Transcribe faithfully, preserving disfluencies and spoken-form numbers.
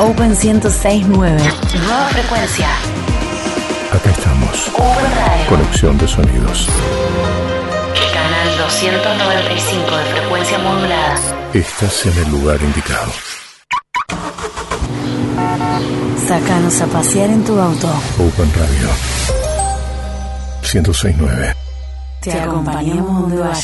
Open ciento seis punto nueve. Nueva frecuencia. Acá estamos. Open Radio. Conexión de sonidos. Canal doscientos noventa y cinco de frecuencia modulada. Estás en el lugar indicado. Sácanos a pasear en tu auto. Open Radio ciento seis punto nueve. Te acompañamos donde vayas.